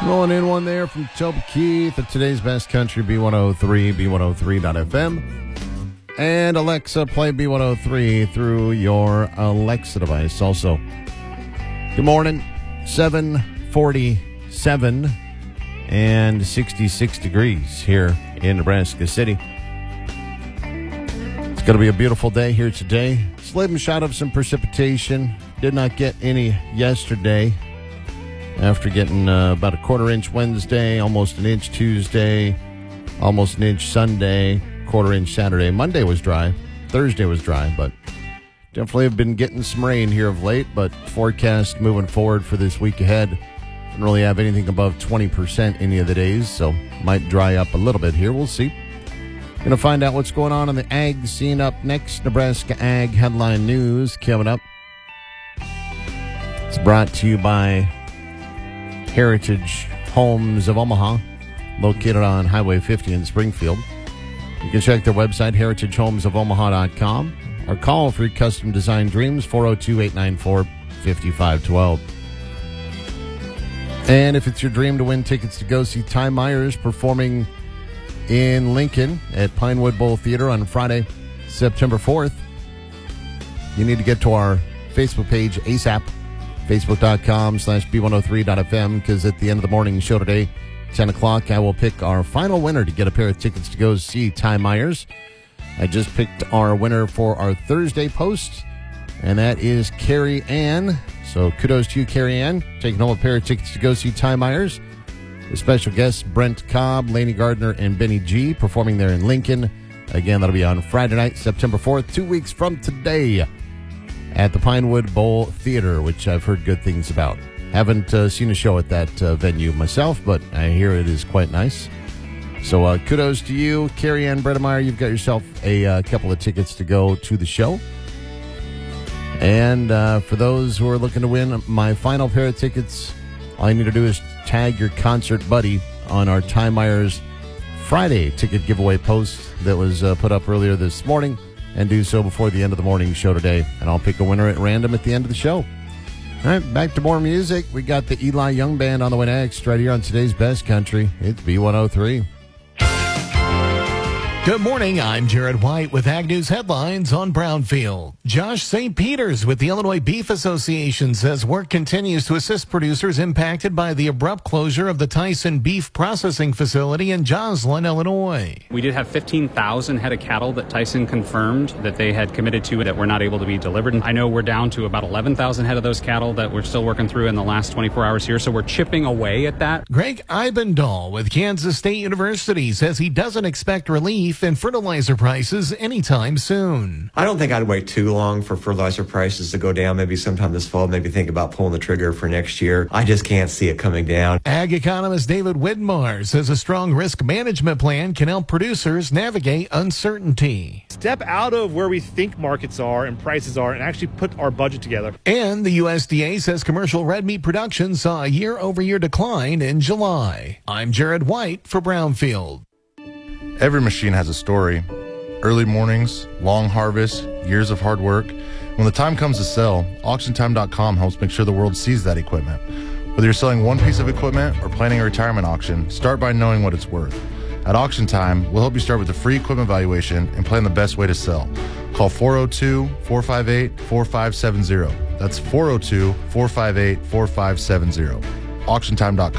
Rolling in one there from Toby Keith at today's best country, B103, B103.fm. And Alexa, play B103 through your Alexa device also. Good morning, 7:47 and 66 degrees here in Nebraska City. It's going to be a beautiful day here today. Slim shot of some precipitation. Did not get any yesterday. After getting about a quarter-inch Wednesday, almost an inch Tuesday, almost an inch Sunday, quarter-inch Saturday. Monday was dry. Thursday was dry, but definitely have been getting some rain here of late. But forecast moving forward for this week ahead, don't really have anything above 20% any of the days, so might dry up a little bit here. We'll see. Going to find out what's going on the ag scene up next. Nebraska Ag Headline News coming up. It's brought to you by Heritage Homes of Omaha, located on Highway 50 in Springfield. You can check their website, heritagehomesofOmaha.com, or call for your custom design dreams, 402-894-5512. And if it's your dream to win tickets to go see Ty Myers performing in Lincoln at Pinewood Bowl Theater on Friday, September 4th, you need to get to our Facebook page ASAP. Facebook.com/B103.fm, because at the end of the morning show today, 10 o'clock, I will pick our final winner to get a pair of tickets to go see Ty Myers. I just picked our winner for our Thursday post, and that is Carrie Ann. So kudos to you, Carrie Ann, taking home a pair of tickets to go see Ty Myers. The special guests, Brent Cobb, Laney Gardner, and Benny G, performing there in Lincoln. Again, that'll be on Friday night, September 4th, 2 weeks from today, at the Pinewood Bowl Theater, which I've heard good things about. Haven't seen a show at that venue myself, but I hear it is quite nice. So kudos to you, Carrie Ann Bredemeyer. You've got yourself a couple of tickets to go to the show. And for those who are looking to win my final pair of tickets, all you need to do is tag your concert buddy on our Ty Myers Friday ticket giveaway post that was put up earlier this morning, and do so before the end of the morning show today, and I'll pick a winner at random at the end of the show. All right, back to more music. We got the Eli Young Band on the way next, right here on today's Best Country. It's B103. Good morning, I'm Jared White with Ag News Headlines on Brownfield. Josh St. Peters with the Illinois Beef Association says work continues to assist producers impacted by the abrupt closure of the Tyson Beef Processing Facility in Joslyn, Illinois. We did have 15,000 head of cattle that Tyson confirmed that they had committed to that were not able to be delivered. I know we're down to about 11,000 head of those cattle that we're still working through in the last 24 hours here, so we're chipping away at that. Greg Eibendahl with Kansas State University says he doesn't expect relief in fertilizer prices anytime soon. I don't think I'd wait too long for fertilizer prices to go down. Maybe sometime this fall, maybe think about pulling the trigger for next year. I just can't see it coming down. Ag economist David Widmar says a strong risk management plan can help producers navigate uncertainty. Step out of where we think markets are and prices are and actually put our budget together. And the USDA says commercial red meat production saw a year-over-year decline in July. I'm Jared White for Brownfield. Every machine has a story. Early mornings, long harvests, years of hard work. When the time comes to sell, AuctionTime.com helps make sure the world sees that equipment. Whether you're selling one piece of equipment or planning a retirement auction, start by knowing what it's worth. At Auction Time, we'll help you start with a free equipment valuation and plan the best way to sell. Call 402-458-4570. That's 402-458-4570. AuctionTime.com.